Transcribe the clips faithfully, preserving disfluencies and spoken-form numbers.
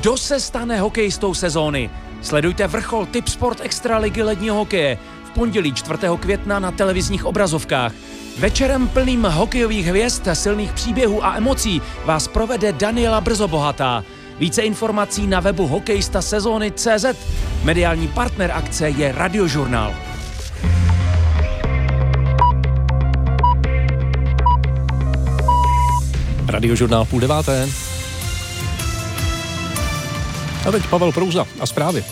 Kdo se stane hokejistou sezóny? Sledujte vrchol Tipsport Extraligy ledního hokeje v pondělí čtvrtého května na televizních obrazovkách. Večerem plným hokejových hvězd, silných příběhů a emocí vás provede Daniela Brzobohatá. Více informací na webu hokejista sezóny tečka cé zet. Mediální partner akce je Radiožurnál. Radiožurnál půl deváté. A teď Pavel Prouza a zprávy.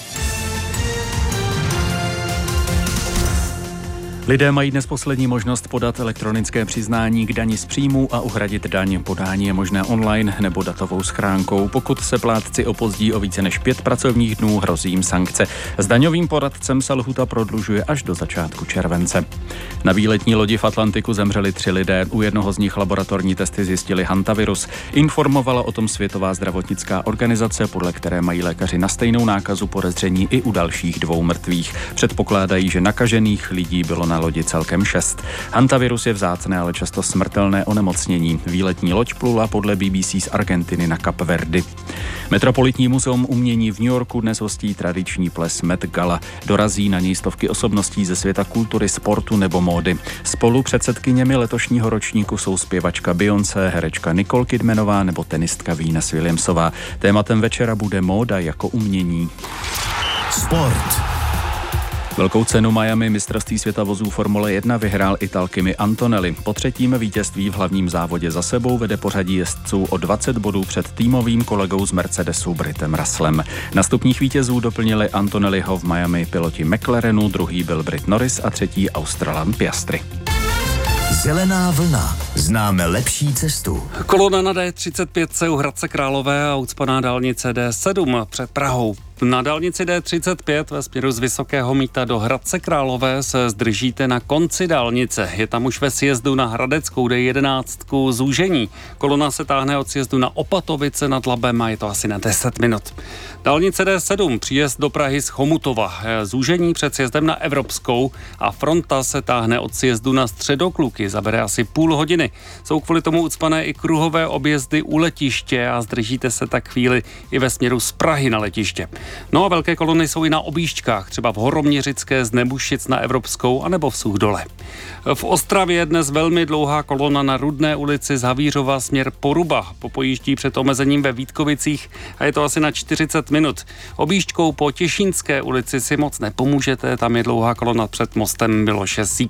Lidé mají dnes poslední možnost podat elektronické přiznání k dani z příjmů a uhradit daň. Podání je možné online nebo datovou schránkou. Pokud se plátci opozdí o více než pět pracovních dnů, hrozí jim sankce. S daňovým poradcem se lhůta prodlužuje až do začátku července. Na výletní lodi v Atlantiku zemřeli tři lidé. U jednoho z nich laboratorní testy zjistili hantavirus. Informovala o tom Světová zdravotnická organizace, podle které mají lékaři na stejnou nákazu podezření i u dalších dvou mrtvých. Předpokládají, že nakažených lidí bylo na lodi celkem šest. Hantavirus je vzácné, ale často smrtelné onemocnění. Výletní loď plula podle bé bé cé z Argentiny na Kapverdy. Metropolitní muzeum umění v New Yorku dnes hostí tradiční ples Met Gala. Dorazí na něj stovky osobností ze světa kultury, sportu nebo módy. Spolu předsedkyněmi letošního ročníku jsou zpěvačka Beyoncé, herečka Nicole Kidmanová nebo tenistka Venus Williamsová. Tématem večera bude móda jako umění. Sport. Velkou cenu Miami mistrovství světa vozů Formule jedna vyhrál Ital Kimi Antonelli. Po třetím vítězství v hlavním závodě za sebou vede pořadí jezdců o dvacet bodů před týmovým kolegou z Mercedesu Britem Russellem. Na stupních vítězů doplnili Antonelliho v Miami piloti McLarenu, druhý byl Brit Norris a třetí Australan Piastri. Zelená vlna. Známe lepší cestu. Kolona na dé třicet pět u Hradce Králové a ucpaná dálnice dé sedm před Prahou. Na dálnici dé třicet pět ve směru z Vysokého Mýta do Hradce Králové se zdržíte na konci dálnice. Je tam už ve sjezdu na Hradeckou dé jedenáct zúžení. Kolona se táhne od sjezdu na Opatovice nad Labem a je to asi na deset minut. Dálnice dé sedm, příjezd do Prahy z Chomutova. Zúžení před sjezdem na Evropskou a fronta se táhne od sjezdu na Středokluky. Zabere asi půl hodiny. Jsou kvůli tomu ucpané i kruhové objezdy u letiště a zdržíte se tak chvíli i ve směru z Prahy na letiště. No a velké kolony jsou i na objížďkách, třeba v Horoměřické z Nebušic na Evropskou anebo v Suchdole. V Ostravě je dnes velmi dlouhá kolona na Rudné ulici z Havířova směr Poruba. Popojíždí před omezením ve Vítkovicích a je to asi na čtyřicet minut. Objížďkou po Těšínské ulici si moc nepomůžete, tam je dlouhá kolona před mostem Miloše Síkely.